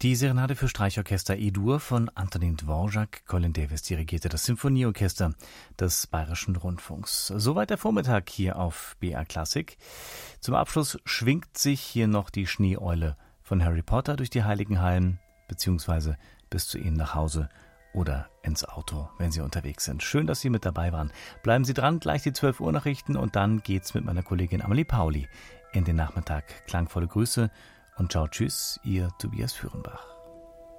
Die Serenade für Streichorchester E-Dur von Antonin Dvorak. Colin Davis dirigierte das Symphonieorchester des Bayerischen Rundfunks. Soweit der Vormittag hier auf BR Klassik. Zum Abschluss schwingt sich hier noch die Schneeeule von Harry Potter durch die heiligen Hallen, beziehungsweise bis zu Ihnen nach Hause oder ins Auto, wenn Sie unterwegs sind. Schön, dass Sie mit dabei waren. Bleiben Sie dran, gleich die 12 Uhr Nachrichten und dann geht's mit meiner Kollegin Amelie Pauli in den Nachmittag. Klangvolle Grüße und ciao, tschüss, Ihr Tobias Führenbach.